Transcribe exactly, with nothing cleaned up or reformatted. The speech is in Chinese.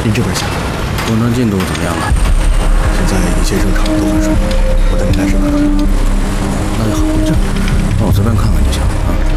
您这边下。 工程进度怎么样了？ 现在一切正常，都很顺利。我等您来时吧。